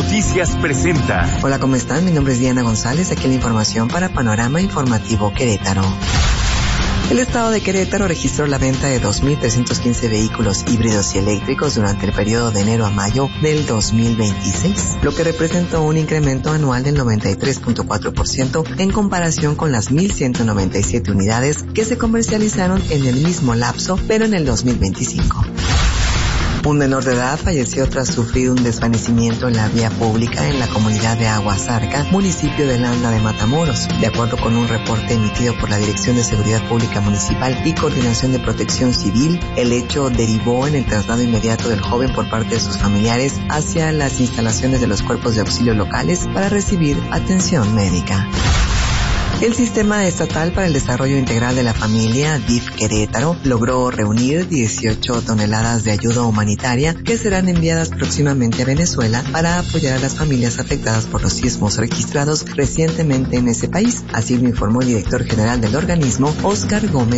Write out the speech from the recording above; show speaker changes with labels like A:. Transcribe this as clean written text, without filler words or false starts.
A: Noticias presenta.
B: Hola, ¿cómo están? Mi nombre es Diana González, aquí la información para Panorama Informativo Querétaro. El estado de Querétaro registró la venta de 2.315 vehículos híbridos y eléctricos durante el periodo de enero a mayo del 2026, lo que representó un incremento anual del 93.4% en comparación con las 1.197 unidades que se comercializaron en el mismo lapso, pero en el 2025. Un menor de edad falleció tras sufrir un desvanecimiento en la vía pública en la comunidad de Aguasarca, municipio de Landa de Matamoros. De acuerdo con un reporte emitido por la Dirección de Seguridad Pública Municipal y Coordinación de Protección Civil, el hecho derivó en el traslado inmediato del joven por parte de sus familiares hacia las instalaciones de los cuerpos de auxilio locales para recibir atención médica. El Sistema Estatal para el Desarrollo Integral de la Familia, DIF Querétaro, logró reunir 18 toneladas de ayuda humanitaria que serán enviadas próximamente a Venezuela para apoyar a las familias afectadas por los sismos registrados recientemente en ese país. Así lo informó el director general del organismo, Óscar Gómez